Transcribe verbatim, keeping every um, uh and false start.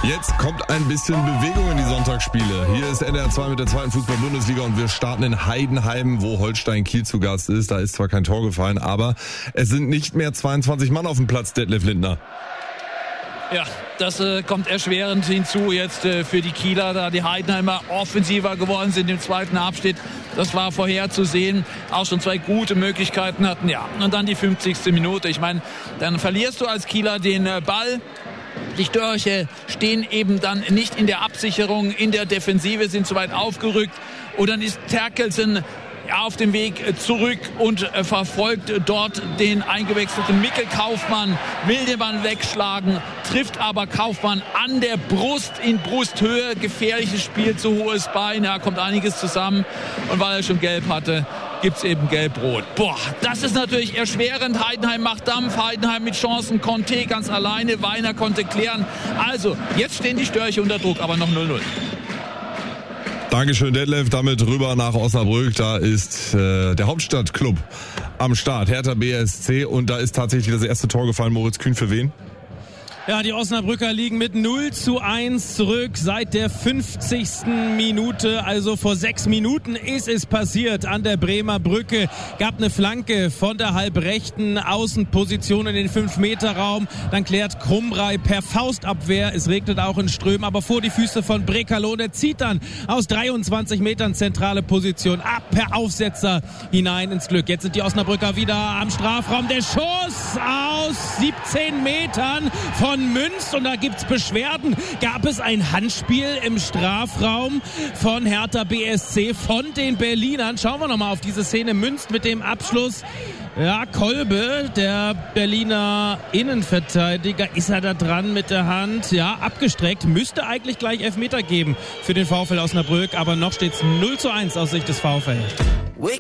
Jetzt kommt ein bisschen Bewegung in die Sonntagsspiele. Hier ist N D R zwei mit der zweiten Fußball-Bundesliga und wir starten in Heidenheim, wo Holstein Kiel zu Gast ist. Da ist zwar kein Tor gefallen, aber es sind nicht mehr zweiundzwanzig Mann auf dem Platz, Detlef Lindner. Ja, das äh, kommt erschwerend hinzu jetzt äh, für die Kieler, da die Heidenheimer offensiver geworden sind im zweiten Abschnitt. Das war vorherzusehen. Auch schon zwei gute Möglichkeiten hatten. Ja, und dann die fünfzigste Minute. Ich meine, dann verlierst du als Kieler den äh, Ball. Die Störche stehen eben dann nicht in der Absicherung, in der Defensive, sind zu weit aufgerückt. Und dann ist Terkelsen auf dem Weg zurück und verfolgt dort den eingewechselten Mikkel Kaufmann, will den Mann wegschlagen, trifft aber Kaufmann an der Brust in Brusthöhe, gefährliches Spiel, zu hohes Bein, ja, kommt einiges zusammen und weil er schon gelb hatte, gibt's eben gelb-rot. Boah, das ist natürlich erschwerend. Heidenheim macht Dampf, Heidenheim mit Chancen, Conte ganz alleine, Weiner konnte klären. Also, jetzt stehen die Störche unter Druck, aber noch null null. Dankeschön, Detlef. Damit rüber nach Osnabrück. Da ist äh, der Hauptstadtclub am Start, Hertha B S C. Und da ist tatsächlich das erste Tor gefallen. Moritz Kühn, für wen? Ja, die Osnabrücker liegen mit null zu eins zurück seit der fünfzigsten Minute. Also vor sechs Minuten ist es passiert an der Bremer Brücke. Gab eine Flanke von der halbrechten Außenposition in den fünf Meter Raum. Dann klärt Krumrei per Faustabwehr. Es regnet auch in Strömen, aber vor die Füße von Brekalo. Der zieht dann aus dreiundzwanzig Metern zentrale Position ab per Aufsetzer hinein ins Glück. Jetzt sind die Osnabrücker wieder am Strafraum. Der Schuss aus siebzehn Metern von Münz und da gibt's Beschwerden. Gab es ein Handspiel im Strafraum von Hertha B S C von den Berlinern? Schauen wir nochmal auf diese Szene. Münz mit dem Abschluss. Ja, Kolbe, der Berliner Innenverteidiger, ist er da dran mit der Hand? Ja, abgestreckt. Müsste eigentlich gleich Elfmeter geben für den VfL Osnabrück, aber noch steht's null zu eins aus Sicht des VfL.